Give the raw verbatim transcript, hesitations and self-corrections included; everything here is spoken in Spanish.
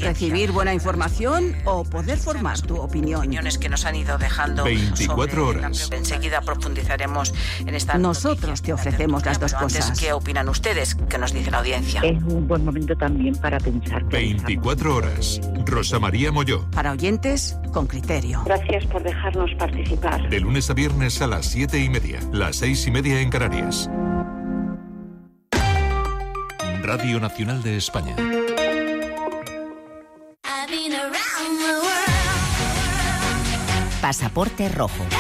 Recibir buena información o poder formar tu opinión. Opiniones que nos han ido dejando veinticuatro horas. Enseguida profundizaremos en esta. Nosotros te ofrecemos las dos cosas. Antes, ¿qué opinan ustedes? ¿Qué nos dice la audiencia? Es un buen momento también para pensar. veinticuatro horas. Rosa María Molló. Para oyentes con criterio. Gracias por dejarnos participar. De lunes a viernes a las siete y media, las seis y media en Canarias. Radio Nacional de España. Pasaporte rojo.